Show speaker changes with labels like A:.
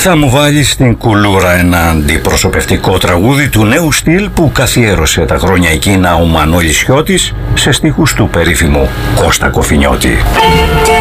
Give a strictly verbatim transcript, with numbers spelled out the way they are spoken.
A: Θα μου βάλεις στην κουλούρα ένα αντιπροσωπευτικό τραγούδι του νέου στυλ που καθιέρωσε τα χρόνια εκείνα ο Μανώλης Χιώτης σε στίχους του περίφημου Κώστα Κοφινιώτη.